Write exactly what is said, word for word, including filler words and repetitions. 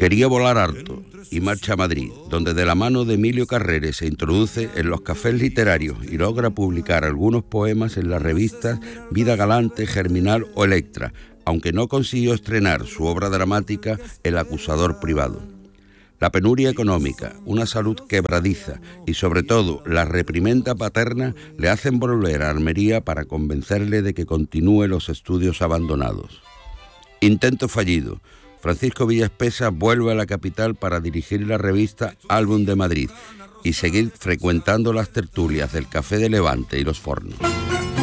Quería volar harto y marcha a Madrid, donde de la mano de Emilio Carreres se introduce en los cafés literarios y logra publicar algunos poemas en las revistas Vida Galante, Germinal o Electra, aunque no consiguió estrenar su obra dramática El acusador privado. La penuria económica, una salud quebradiza y sobre todo la reprimenda paterna le hacen volver a Almería para convencerle de que continúe los estudios abandonados. Intento fallido. Francisco Villaspesa vuelve a la capital para dirigir la revista Álbum de Madrid y seguir frecuentando las tertulias del Café de Levante y los Fornos.